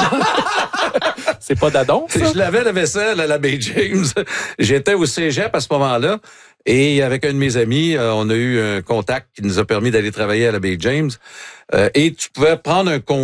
C'est pas d'adon, ça? Je lavais la vaisselle à la Baie James. J'étais au cégep à ce moment-là. Et avec un de mes amis, on a eu un contact qui nous a permis d'aller travailler à la Baie James. Et tu pouvais prendre un